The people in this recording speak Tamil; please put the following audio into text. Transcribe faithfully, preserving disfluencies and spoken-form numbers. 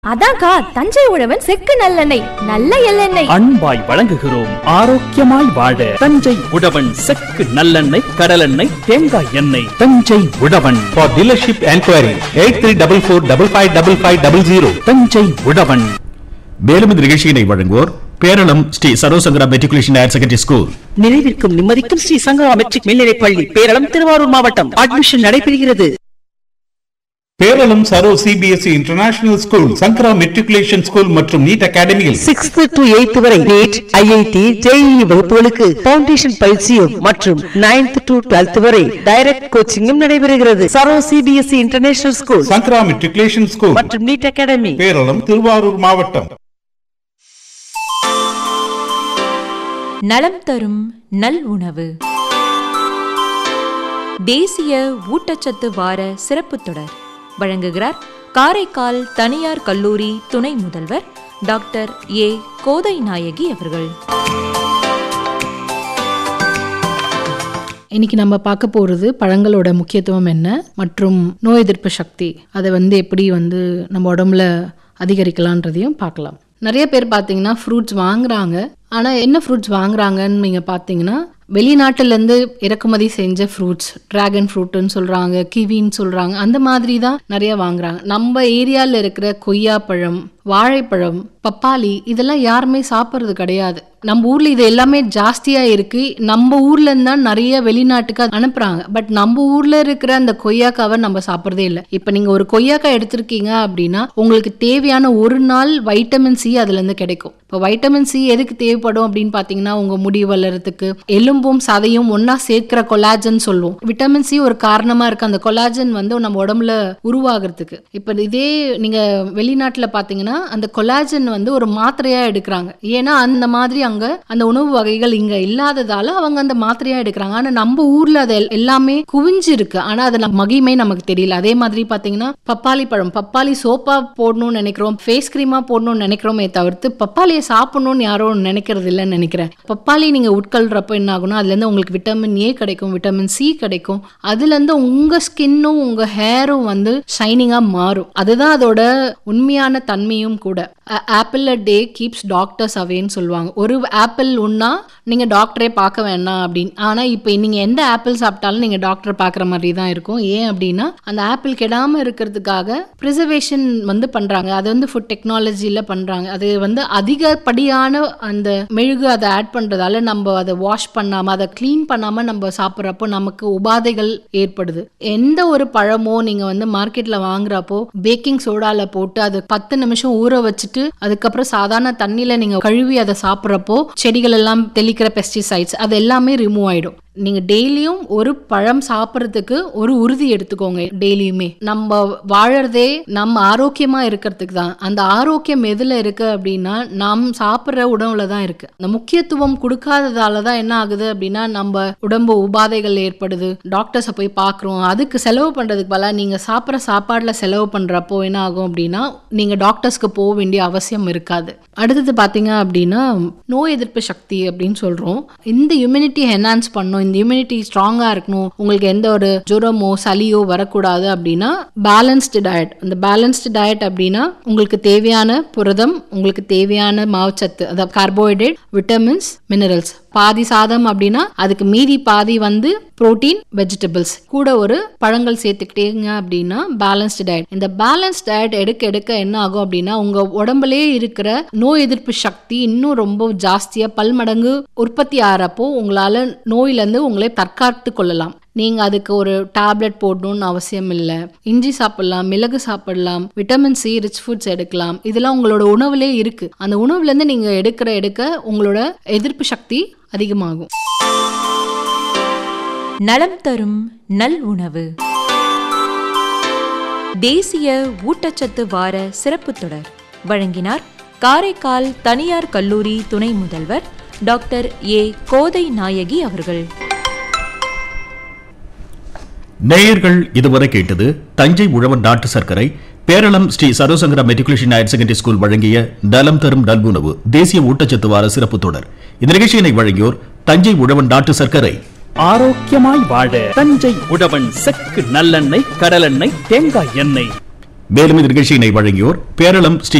அதான்க்கா தஞ்சை உழவன் செக்கு நல்லெண்ணெய், நல்ல எள்ளெண்ணெய் அன்பாய் வழங்குகிறோம். ஆரோக்கியமாய் வாழ தஞ்சை உழவன் செக்கு நல்லெண்ணெய், கடலெண்ணெய், தேங்காய் எண்ணெய். தஞ்சை உழவன். For dealership enquiry eight three four four five five five five zero zero. Thanjai உழவன். மேலும் இந்த நிகழ்ச்சியினை வழங்குவோர் Peralam Sri சரோசங்கரா matriculation higher secondary school. நிறைவிற்கும் நிம்மதிக்கும் Sri சங்கரா மெட்ரிக் மேல்நிலைப் பள்ளி, பேரளம், திருவாரூர் மாவட்டம். அட்மிஷன் நடைபெறுகிறது. Peralam Saro CBSE international school, சங்கரா மெட்ரிகுலேஷன் ஸ்கூல் மற்றும் நீட் அகாடமியில் சிக்ஸ்த் டு எய்த் வரை நீட், ஐஐடி, ஜேஇஇ வகுப்புகளுக்கு பவுண்டேஷன் பயிற்சியும் மற்றும் நைன்த் டு டுவெல்த் வரை டைரக்ட் கோச்சிங்கும் நடைபெறுகிறது. சரோ சிபிஎஸ்இ இன்டர்நேஷனல் ஸ்கூல், சங்கரா மெட்ரிகுலேஷன் ஸ்கூல் மற்றும் நீட் அகாடமி, பேரளம், திருவாரூர் மாவட்டம். நலம் தரும் நல் உணவு. தேசிய ஊட்டச்சத்து வார சிறப்பு தொடர் வழங்குகிறார் காரைக்கால் தனியார் கல்லூரி துணை முதல்வர் டாக்டர் ஏ கோதை நாயகி அவர்கள். இன்னைக்கு நம்ம பார்க்க போகிறது பழங்களோட முக்கியத்துவம் என்ன மற்றும் நோய் எதிர்ப்பு சக்தி அதை வந்து எப்படி வந்து நம்ம உடம்புல அதிகரிக்கலான்றதையும் பார்க்கலாம். நிறைய பேர் பார்த்தீங்கன்னா ஃப்ரூட்ஸ் வாங்குறாங்க. ஆனால் என்ன ஃப்ரூட்ஸ் வாங்குறாங்கன்னு நீங்கள் பார்த்தீங்கன்னா வெளிநாட்டிலேருந்து இறக்குமதி செஞ்ச ஃப்ரூட்ஸ், ட்ராகன் ஃப்ரூட்டுன்னு சொல்கிறாங்க, கிவின்னு சொல்கிறாங்க, அந்த மாதிரி தான் நிறைய வாங்குறாங்க. நம்ம ஏரியாவில் இருக்கிற கொய்யாப்பழம், வாழைப்பழம், பப்பாளி இதெல்லாம் யாருமே சாப்பிட்றது கிடையாது. நம்ம ஊரில் இது எல்லாமே ஜாஸ்தியாக இருக்குது. நம்ம ஊர்லேருந்து தான் நிறைய வெளிநாட்டுக்கு அனுப்புகிறாங்க. பட் நம்ம ஊரில் இருக்கிற அந்த கொய்யாக்காவை நம்ம சாப்பிட்றதே இல்லை. இப்போ நீங்கள் ஒரு கொய்யாக்காய் எடுத்திருக்கீங்க அப்படின்னா உங்களுக்கு தேவையான ஒரு நாள் வைட்டமின் சி அதுலேருந்து கிடைக்கும். இப்போ வைட்டமின் சி எதுக்கு தேவைப்படும் அப்படின்னு பார்த்தீங்கன்னா உங்கள் முடி வளர்கிறதுக்கு, எலும்பும் சதையும் ஒன்றா சேர்க்கிற கொலாஜன் சொல்லுவோம். விட்டமின் சி ஒரு காரணமாக இருக்குது அந்த கொலாஜன் வந்து நம்ம உடம்புல உருவாகிறதுக்கு. இப்போ இதே நீங்கள் வெளிநாட்டில் பார்த்தீங்கன்னா அந்த கொலாஜன் வந்து ஒரு மாத்திரையாக எடுக்கிறாங்க. ஏன்னா அந்த மாதிரி அங்கே அந்த உணவு வகைகள் இங்கே இல்லாததால அவங்க அந்த மாத்திரையாக எடுக்கிறாங்க. ஆனால் நம்ம ஊரில் அது எல்லாமே குவிஞ்சு இருக்கு. ஆனால் அது மகிமை நமக்கு தெரியல. அதே மாதிரி பார்த்தீங்கன்னா பப்பாளி பழம், பப்பாளி சோப்பா போடணும்னு நினைக்கிறோம், ஃபேஸ் கிரீமாக போடணும்னு நினைக்கிறோமே தவிர்த்து பப்பாளியை சாப்பிடணும்னு யாரும் நினைக்கிறது இல்லைன்னு நினைக்கிறேன். பப்பாளி நீங்கள் உட்கொள்றப்ப என்ன ஆகும்னா அதுலேருந்து உங்களுக்கு விட்டமின் ஏ கிடைக்கும், விட்டமின் சி கிடைக்கும். அதுலேருந்து உங்கள் ஸ்கின்னும் உங்கள் ஹேரும் வந்து ஷைனிங்காக மாறும். அதுதான் அதோட உண்மையான தன்மையும் கூட. ஆப்பிள் அ டே கீப்ஸ் டாக்டர்ஸ் அவேன்னு சொல்லுவாங்க. ஒரு ஆப்பிள் ஒன்னா நீங்கள் டாக்டரே பார்க்க வேண்டாம் அப்படின்னு. ஆனால் இப்போ நீங்கள் எந்த ஆப்பிள் சாப்பிட்டாலும் நீங்கள் டாக்டரை பார்க்குற மாதிரி தான் இருக்கும். ஏன் அப்படின்னா அந்த ஆப்பிள் கெடாமல் இருக்கிறதுக்காக ப்ரிசர்வேஷன் வந்து பண்ணுறாங்க. அது வந்து ஃபுட் டெக்னாலஜியில் பண்ணுறாங்க. அது வந்து அதிகப்படியான அந்த மெழுகு அதை ஆட் பண்ணுறதால நம்ம அதை வாஷ் பண்ணாமல் அதை க்ளீன் பண்ணாமல் நம்ம சாப்பிட்றப்போ நமக்கு உபாதைகள் ஏற்படுது. எந்த ஒரு பழமோ நீங்கள் வந்து மார்க்கெட்டில் வாங்குறப்போ பேக்கிங் சோடாவில் போட்டு அது பத்து நிமிஷம் ஊற வச்சுட்டு அதுக்கப்புறம் சாதாரண தண்ணியில நீங்க கழுவி அதை சாப்பிட்றப்போ செடிகள் எல்லாம் தெளிக்கிற பெஸ்டிசைட்ஸ் அது எல்லாமே ரிமூவ் ஆயிடும். நீங்க டெய்லியும் ஒரு பழம் சாப்பிட்றதுக்கு ஒரு உறுதி எடுத்துக்கோங்க. டெய்லியுமே நம்ம வாழறதே நம்ம ஆரோக்கியமா இருக்கிறதுக்கு தான். அந்த ஆரோக்கியம் எதுல இருக்கு அப்படின்னா நாம் சாப்பிட்ற உணவுல தான் இருக்கு. அந்த முக்கியத்துவம் கொடுக்காததால தான் என்ன ஆகுது அப்படின்னா நம்ம உடம்பு உபாதைகள் ஏற்படுது. டாக்டர்ஸை போய் பார்க்குறோம். அதுக்கு செலவு பண்றதுக்கு பதிலாக நீங்க சாப்பிட்ற சாப்பாடுல செலவு பண்றப்போ என்ன ஆகும் அப்படின்னா நீங்க டாக்டர்ஸ்க்கு போக வேண்டிய அவசியம் இருக்காது. அடுத்தது பார்த்தீங்க அப்படின்னா நோய் எதிர்ப்பு சக்தி அப்படின்னு சொல்றோம். இந்த இம்யூனிட்டி என்ஹான்ஸ் பண்ணும், இந்த இம்யூனிட்டி ஸ்ட்ராங்கா இருக்கணும், உங்களுக்கு எந்த ஒரு ஜுரமோ சளியோ வரக்கூடாது அப்படின்னா பேலன்ஸ்டு டயட். அந்த பேலன்ஸ்டு டயட் அப்படின்னா உங்களுக்கு தேவையான புரதம், உங்களுக்கு தேவையான மாவுச்சத்து, அதாவது கார்போஹைட்ரேட், விட்டமின்ஸ், மினரல்ஸ். பாதி சாதம் அப்படின்னா அதுக்கு மீதி பாதி வந்து புரோட்டீன், வெஜிடபிள்ஸ், கூட ஒரு பழங்கள் சேர்த்துக்கிட்டீங்க அப்படின்னா பேலன்ஸ்டு டயட். இந்த பேலன்ஸ்ட் டயட் எடுக்க எடுக்க என்ன ஆகும் அப்படின்னா உங்க உடம்புலே இருக்கிற நோய் எதிர்ப்பு சக்தி இன்னும் ரொம்ப ஜாஸ்தியா பல்மடங்கு உற்பத்தி ஆகிறப்போ உங்களால நோயில இருந்து உங்களை தற்காத்து கொள்ளலாம். நீங்க அதுக்கு ஒரு டேப்லெட் போடணும்னு அவசியம் இல்லை. இஞ்சி சாப்பிடலாம், மிளகு சாப்பிடலாம், விட்டமின் சி ரிச் ஃபுட்ஸ் எடுக்கலாம். இதெல்லாம் உங்களோட உணவுலே இருக்கு. அந்த உணவுல இருந்து நீங்க எடுக்கிற எடுக்க உங்களோட எதிர்ப்பு சக்தி அதிகமாகும். நலம் தரும் நல் உணவு. தேசிய ஊட்டச்சத்து வார சிறப்பு தொடர் வழங்கினார் காரைக்கால் தனியார் கல்லூரி துணை முதல்வர் டாக்டர் ஏ கோதை நாயகி அவர்கள். நேயர்கள் இதுவரை கேட்டது தஞ்சை உழவன் நாட்டு சர்க்கரை Peralam Sri சரோசங்கரா matriculation higher secondary school வழங்கிய நலம் தரும் நல்வுணவு தேசிய ஊட்டச்சத்து வார சிறப்பு தொடர். இந்த நிகழ்ச்சியினை வழங்கியோர் தஞ்சை உழவன் நாட்டு சர்க்கரை. ஆரோக்கியமாய் வாழ தஞ்சை உழவன் செக்கு நல்லெண்ணெய், கடலெண்ணெய், தேங்காய் எண்ணெய். மேலும் இந்த நிகழ்ச்சியினை வழங்கியோர் பேரளம் ஸ்ரீ